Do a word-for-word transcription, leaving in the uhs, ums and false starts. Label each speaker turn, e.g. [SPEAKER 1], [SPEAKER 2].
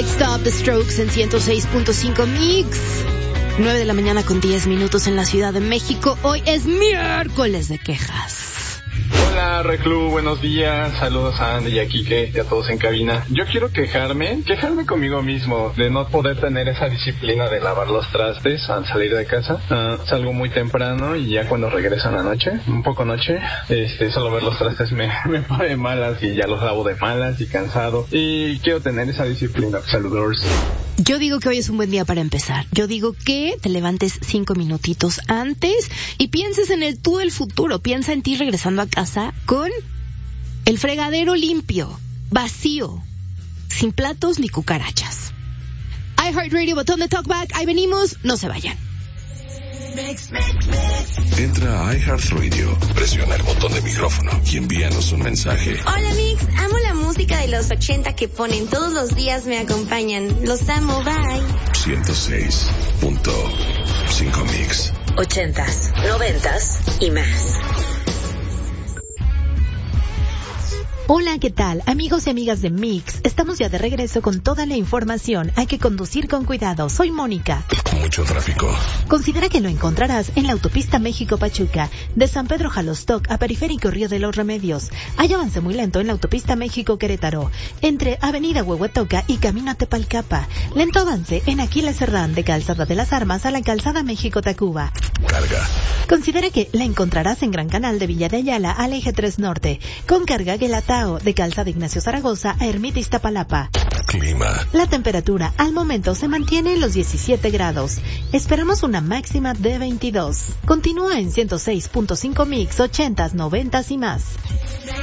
[SPEAKER 1] Like Stop, The Strokes en ciento seis punto cinco Mix. nueve de la mañana con diez minutos en la Ciudad de México. Hoy es miércoles de quejas.
[SPEAKER 2] Hola Reclu, buenos días, saludos a Andy y a Kike y a todos en cabina. Yo quiero quejarme, quejarme conmigo mismo de no poder tener esa disciplina de lavar los trastes al salir de casa. Uh, salgo muy temprano y ya cuando regreso en la noche, un poco noche, este, solo ver los trastes me, me pone de malas y ya los lavo de malas y cansado. Y quiero tener esa disciplina. Saludos.
[SPEAKER 1] Yo digo que hoy es un buen día para empezar. Yo digo que te levantes cinco minutitos antes y pienses en el tú del futuro. Piensa en ti regresando a casa con el fregadero limpio, vacío, sin platos ni cucarachas. iHeartRadio, botón de talkback. Ahí venimos, no se vayan.
[SPEAKER 3] Entra a iHeartRadio, presiona el botón de micrófono y envíanos un mensaje.
[SPEAKER 4] Hola Mix, amo la música de los ochenta que ponen todos los días, me acompañan. Los amo, bye.
[SPEAKER 3] ciento seis punto cinco Mix.
[SPEAKER 5] Ochentas, noventas y más.
[SPEAKER 6] Hola, ¿qué tal? Amigos y amigas de Mix, estamos ya de regreso con toda la información. Hay que conducir con cuidado. Soy Mónica.
[SPEAKER 3] Mucho tráfico.
[SPEAKER 6] Considera que lo encontrarás en la autopista México-Pachuca, de San Pedro Jalostoc a Periférico Río de los Remedios. Hay avance muy lento en la autopista México-Querétaro, entre Avenida Huehuetoca y Camino a Tepalcapa. Lento avance en Aquiles Cerdán, de Calzada de las Armas a la Calzada México-Tacuba.
[SPEAKER 3] Carga.
[SPEAKER 6] Considera que la encontrarás en Gran Canal de Villa de Ayala al Eje tres Norte, con carga Guelatao, de Calzada Ignacio Zaragoza a Ermita Iztapalapa.
[SPEAKER 3] Clima.
[SPEAKER 6] La temperatura al momento se mantiene en los diecisiete grados. Esperamos una máxima de veintidós. Continúa en ciento seis punto cinco Mix, ochentas, noventas y más.